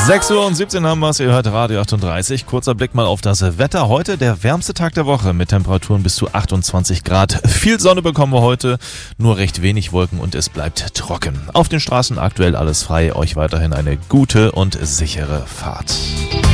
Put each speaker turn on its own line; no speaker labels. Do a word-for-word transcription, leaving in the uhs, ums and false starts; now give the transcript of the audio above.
sechs Uhr und siebzehn haben wir es, ihr hört Radio achtunddreißig. Kurzer Blick mal auf das Wetter. Heute der wärmste Tag der Woche mit Temperaturen bis zu achtundzwanzig Grad. Viel Sonne bekommen wir heute, nur recht wenig Wolken und es bleibt trocken. Auf den Straßen aktuell alles frei. Euch weiterhin eine gute und sichere Fahrt.